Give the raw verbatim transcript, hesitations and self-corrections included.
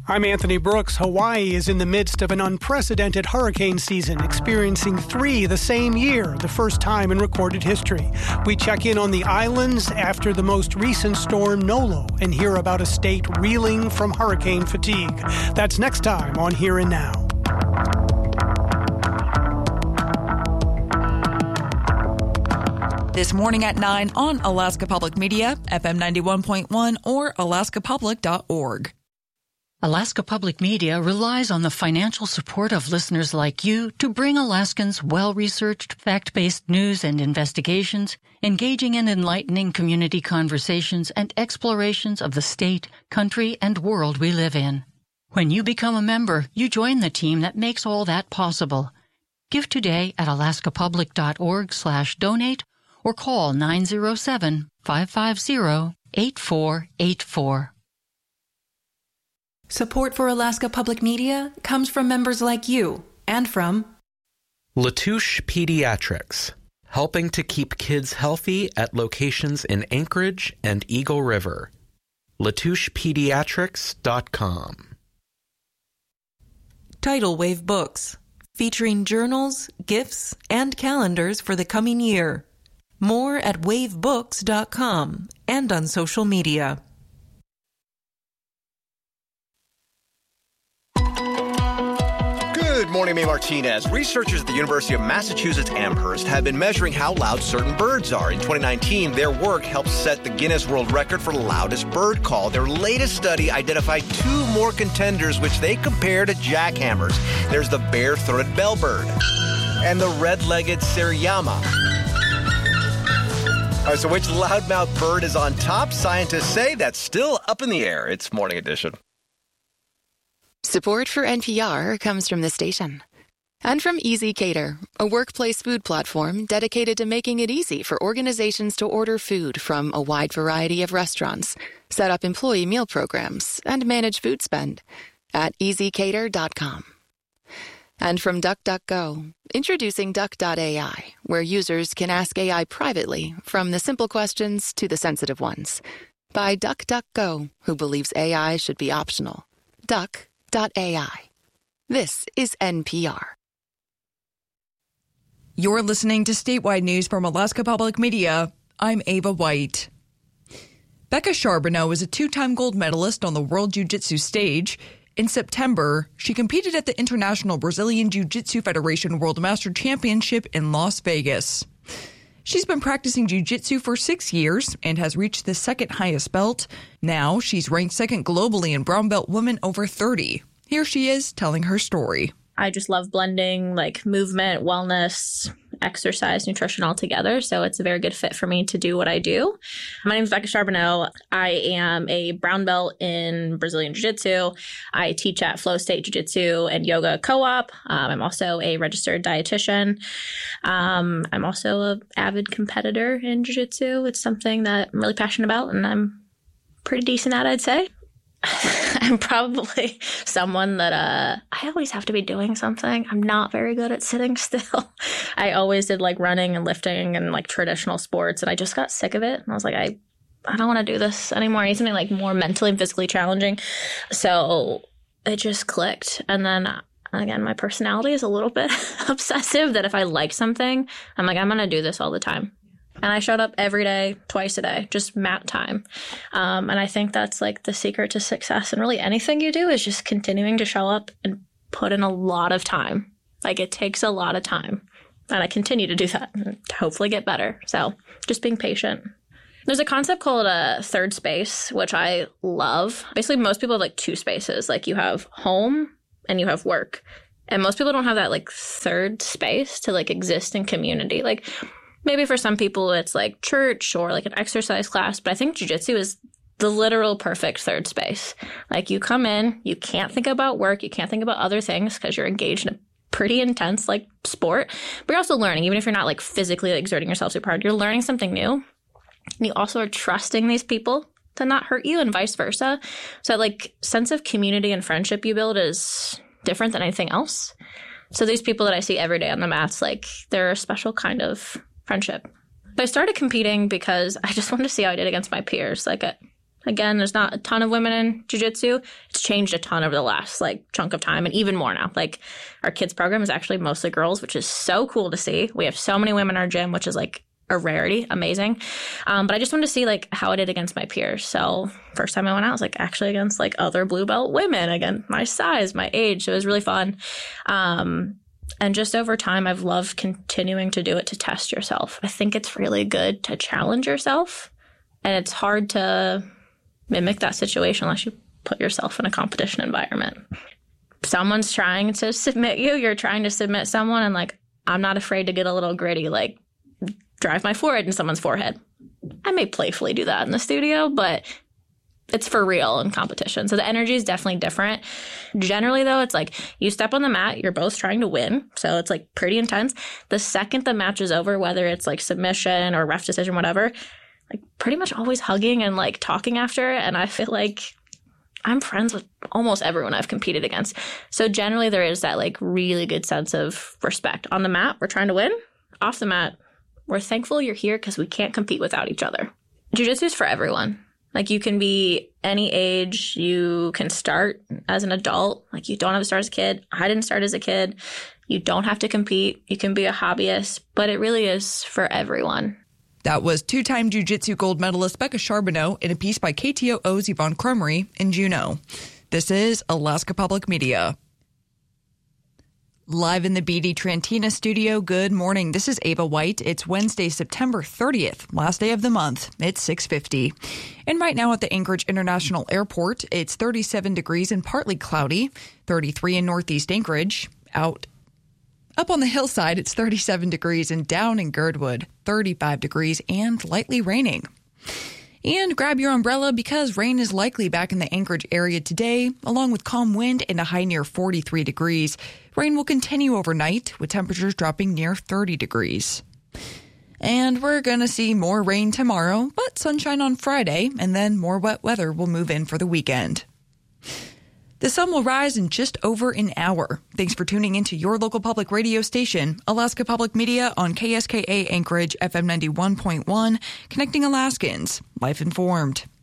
I'm Anthony Brooks. Hawaii is in the midst of an unprecedented hurricane season, experiencing three the same year, the first time in recorded history. We check in on the islands after the most recent storm, Nolo, and hear about a state reeling from hurricane fatigue. That's next time on Here and Now. This morning at nine on Alaska Public Media, F M ninety-one point one or alaska public dot org. Alaska Public Media relies on the financial support of listeners like you to bring Alaskans well-researched, fact-based news and investigations, engaging and enlightening community conversations and explorations of the state, country, and world we live in. When you become a member, you join the team that makes all that possible. Give today at alaska public dot org slash donate or call nine zero seven, five five zero, eight four eight four. Support for Alaska Public Media comes from members like you and from Latouche Pediatrics, helping to keep kids healthy at locations in Anchorage and Eagle River. latouche pediatrics dot com. Tidal Wave Books, featuring journals, gifts, and calendars for the coming year. More at wave books dot com and on social media. Good morning, May Martinez. Researchers at the University of Massachusetts Amherst have been measuring how loud certain birds are. In twenty nineteen, their work helped set the Guinness World Record for loudest bird call. Their latest study identified two more contenders, which they compare to jackhammers. There's the bare-throated bellbird and the red-legged Seriyama. All right, so which loudmouth bird is on top? Scientists say that's still up in the air. It's Morning Edition. Support for N P R comes from the station. And from Easy Cater, a workplace food platform dedicated to making it easy for organizations to order food from a wide variety of restaurants, set up employee meal programs, and manage food spend at easy cater dot com. And from DuckDuckGo, introducing Duck dot A I, where users can ask A I privately, from the simple questions to the sensitive ones. By DuckDuckGo, who believes A I should be optional. Duck dot A I. This is N P R. You're listening to statewide news from Alaska Public Media. I'm Ava White. Becca Charbonneau is a two-time gold medalist on the World Jiu-Jitsu stage. In September, she competed at the International Brazilian Jiu-Jitsu Federation World Master Championship in Las Vegas. She's been practicing jiu-jitsu for six years and has reached the second highest belt. Now, she's ranked second globally in brown belt women over thirty. Here she is telling her story. I just love blending like movement, wellness, exercise, nutrition all together. So it's a very good fit for me to do what I do. My name is Becca Charbonneau. I am a brown belt in Brazilian Jiu-Jitsu. I teach at Flow State Jiu-Jitsu and Yoga Co-op. Um, I'm also a registered dietitian. Um, I'm also an avid competitor in Jiu-Jitsu. It's something that I'm really passionate about and I'm pretty decent at, I'd say. I'm probably someone that uh, I always have to be doing something. I'm not very good at sitting still. I always did like running and lifting and like traditional sports, and I just got sick of it. And I was like, I, I don't want to do this anymore. I need something like more mentally and physically challenging. So it just clicked. And then again, my personality is a little bit obsessive that if I like something, I'm like, I'm going to do this all the time. And I showed up every day, twice a day, just mat time. Um, and I think that's like the secret to success. And really anything you do is just continuing to show up and put in a lot of time. Like it takes a lot of time. And I continue to do that and hopefully get better. So just being patient. There's a concept called a third space, which I love. Basically, most people have like two spaces. Like you have home and you have work. And most people don't have that like third space to like exist in community. Like maybe for some people it's like church or like an exercise class, but I think jiu-jitsu is the literal perfect third space. Like you come in, you can't think about work, you can't think about other things because you're engaged in a pretty intense like sport, but you're also learning, even if you're not like physically like, exerting yourself super hard, you're learning something new. And you also are trusting these people to not hurt you and vice versa. So that like sense of community and friendship you build is different than anything else. So these people that I see every day on the mats, like they're a special kind of friendship. But I started competing because I just wanted to see how I did against my peers. Like I, Again, there's not a ton of women in jiu-jitsu. It's changed a ton over the last like chunk of time, and even more now. Like our kids program is actually mostly girls, which is so cool to see. We have so many women in our gym, which is like a rarity, amazing. Um, but I just wanted to see like how I did against my peers. So first time I went out, I was like actually against like other blue belt women, again, my size, my age. So it was really fun. Um, and just over time, I've loved continuing to do it to test yourself. I think it's really good to challenge yourself, and it's hard to mimic that situation unless you put yourself in a competition environment. Someone's trying to submit you, you're trying to submit someone, and like, I'm not afraid to get a little gritty, like drive my forehead in someone's forehead. I may playfully do that in the studio, but it's for real in competition. So the energy is definitely different. Generally, though, it's like you step on the mat, you're both trying to win. So it's like pretty intense. The second the match is over, whether it's like submission or ref decision, whatever, like pretty much always hugging and like talking after. And I feel like I'm friends with almost everyone I've competed against. So generally there is that like really good sense of respect. On the mat, we're trying to win. Off the mat, we're thankful you're here because we can't compete without each other. Jiu-jitsu is for everyone. Like you can be any age. You can start as an adult. Like you don't have to start as a kid. I didn't start as a kid. You don't have to compete. You can be a hobbyist, but it really is for everyone. That was two-time jiu-jitsu gold medalist Becca Charbonneau in a piece by K T O O's Yvonne Cromery in Juneau. This is Alaska Public Media. Live in the B D Trantina studio, good morning. This is Ava White. It's Wednesday, September thirtieth, last day of the month. It's six fifty. And right now at the Anchorage International Airport, it's thirty-seven degrees and partly cloudy, thirty-three in Northeast Anchorage. Out Up on the hillside, it's thirty-seven degrees, and down in Girdwood, thirty-five degrees and lightly raining. And grab your umbrella because rain is likely back in the Anchorage area today, along with calm wind and a high near forty-three degrees. Rain will continue overnight, with temperatures dropping near thirty degrees. And we're going to see more rain tomorrow, but sunshine on Friday, and then more wet weather will move in for the weekend. The sun will rise in just over an hour. Thanks for tuning into your local public radio station, Alaska Public Media on K S K A Anchorage F M ninety-one point one, connecting Alaskans. Life informed.